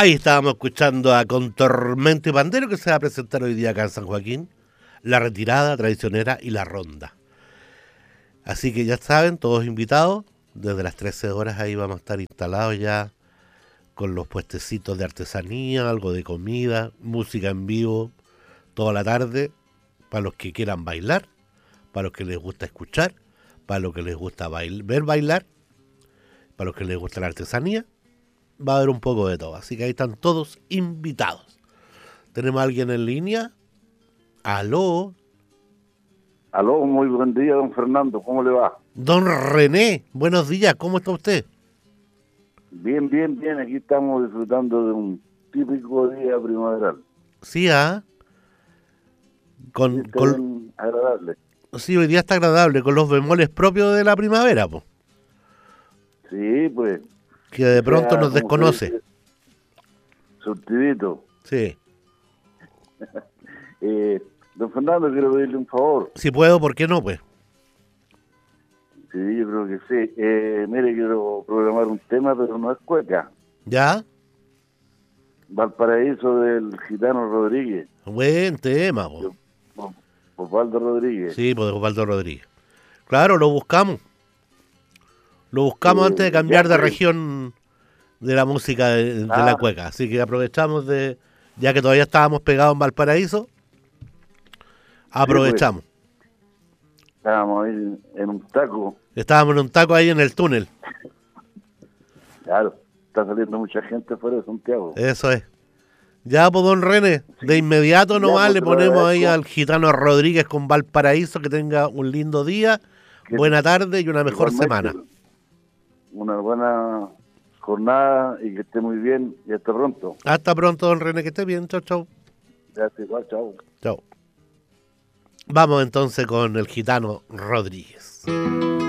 Ahí estábamos escuchando a Con Tormento y Pandero, que se va a presentar hoy día acá en San Joaquín, La Retirada, Traicionera y La Ronda. Así que ya saben, todos invitados, desde las 13 horas ahí vamos a estar instalados ya con los puestecitos de artesanía, algo de comida, música en vivo, toda la tarde, para los que quieran bailar, para los que les gusta escuchar, para los que les gusta ver bailar, para los que les gusta la artesanía. Va a haber un poco de todo, así que ahí están todos invitados. ¿Tenemos a alguien en línea? ¿Aló? Aló, muy buen día, don Fernando, ¿cómo le va? Don René, buenos días, ¿cómo está usted? Bien, bien, bien, aquí estamos disfrutando de un típico día primaveral. Sí, ¿ah? Bien agradable. Sí, hoy día está agradable, con los bemoles propios de la primavera, pues. Sí, pues. Que de pronto nos desconoce. Surtidito. Sí. Don Fernando, quiero pedirle un favor. Si puedo, ¿por qué no, pues? Sí, yo creo que sí. Mire, quiero programar un tema, pero no es cueca. ¿Ya? Valparaíso del Gitano Rodríguez. Buen tema, po. Osvaldo Rodríguez. Sí, pues Osvaldo Rodríguez. Claro, lo buscamos. Lo buscamos antes de cambiar de región de la música de la cueca. Así que aprovechamos ya que todavía estábamos pegados en Valparaíso, aprovechamos. Sí, pues. Estábamos ahí en un taco. Estábamos en un taco ahí en el túnel. Claro, está saliendo mucha gente fuera de Santiago. Eso es. Ya, pues, don René, sí. De inmediato nomás le ponemos ahí al Gitano Rodríguez con Valparaíso. Que tenga un lindo día, buena tarde y una mejor semana. Una buena jornada y que esté muy bien y hasta pronto. Hasta pronto, don René, que esté bien. Chau, chau. Gracias, igual, chau. Chau. Vamos entonces con el Gitano Rodríguez.